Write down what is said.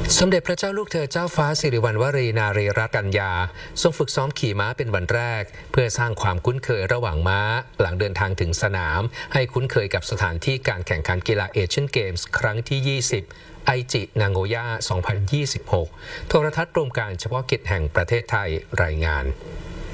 สมเด็จพระเจ้าลูกเธอเจ้าฟ้าสิริวัณวรีนารีรัตนกัญญาทรงฝึกซ้อมขี่ม้าเป็นวันแรกเพื่อสร้างความคุ้นเคยระหว่างม้าหลังเดินทางถึงสนามให้คุ้นเคยกับสถานที่การแข่งขันกีฬาเอเชียนเกมส์ครั้งที่ 20 ไอจินางโงย่า 2026 โทรทัศน์รวมการเฉพาะกิจแห่งประเทศไทยรายงาน